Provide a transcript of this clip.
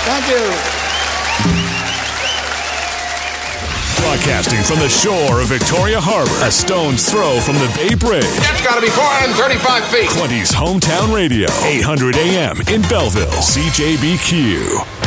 Thank you. Broadcasting from the shore of Victoria Harbor, a stone's throw from the Bay Bridge. That's got to be 435 feet. 20's Hometown Radio, 800 AM in Belleville, CJBQ.